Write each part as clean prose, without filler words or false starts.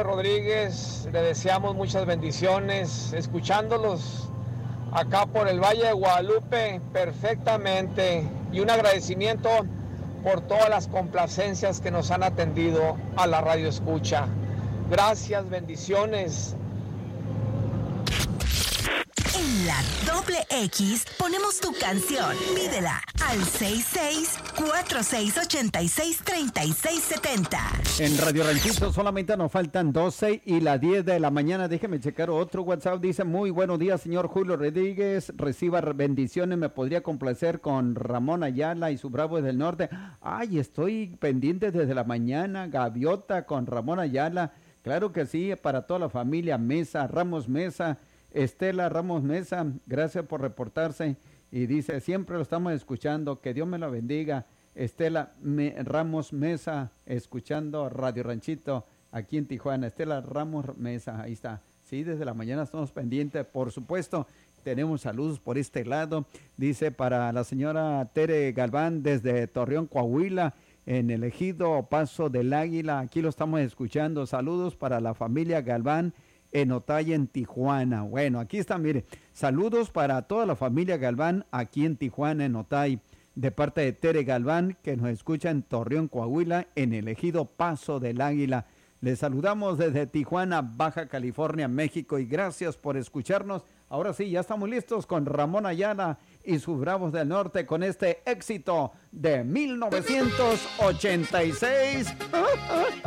Rodríguez, le deseamos muchas bendiciones, escuchándolos acá por el Valle de Guadalupe perfectamente, y un agradecimiento por todas las complacencias que nos han atendido a la radio escucha. Gracias, bendiciones. En la doble X ponemos tu canción. Pídela al 66-4686-3670. En Radio Ranchito solamente nos faltan 12 y las 10 de la mañana. Déjeme checar otro WhatsApp. Dice: muy buenos días, señor Julio Rodríguez. Reciba bendiciones. Me podría complacer con Ramón Ayala y su Bravos del Norte. Ay, estoy pendiente desde la mañana. Gaviota con Ramón Ayala. Claro que sí, para toda la familia Mesa, Ramos Mesa. Estela Ramos Mesa, gracias por reportarse, y dice: siempre lo estamos escuchando, que Dios me lo bendiga. Estela Ramos Mesa, escuchando Radio Ranchito aquí en Tijuana. Estela Ramos Mesa, ahí está. Sí, desde la mañana estamos pendientes, por supuesto. Tenemos saludos por este lado. Dice: para la señora Tere Galván desde Torreón, Coahuila, en el ejido Paso del Águila, aquí lo estamos escuchando. Saludos para la familia Galván en Otay, en Tijuana. Bueno, aquí está, mire, saludos para toda la familia Galván aquí en Tijuana, en Otay, de parte de Tere Galván, que nos escucha en Torreón, Coahuila, en el ejido Paso del Águila. Les saludamos desde Tijuana, Baja California, México, y gracias por escucharnos. Ahora sí, ya estamos listos con Ramón Ayala y sus Bravos del Norte, con este éxito de 1986.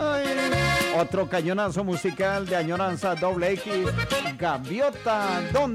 Otro cañonazo musical de añoranza doble X, Gaviota, ¿dónde